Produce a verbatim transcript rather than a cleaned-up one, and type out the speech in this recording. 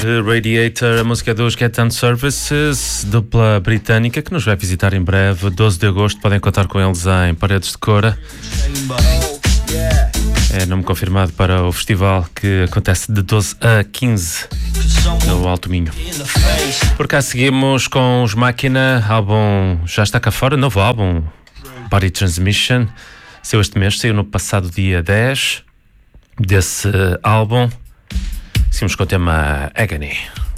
Radiator, a música dos Get Down Services, dupla britânica que nos vai visitar em breve, doze de agosto. Podem contar com eles em Paredes de Cora. É nome confirmado para o festival que acontece de doze a quinze no Alto Minho. Por cá seguimos com os Máquina, álbum já está cá fora, novo álbum, Body Transmission, saiu este mês, saiu no passado dia dez desse álbum. Seguimos com o tema Agony.